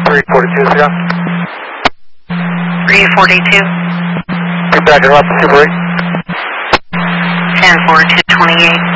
342, sit down. 342. Get back and left, Super 8. 10-4, 228.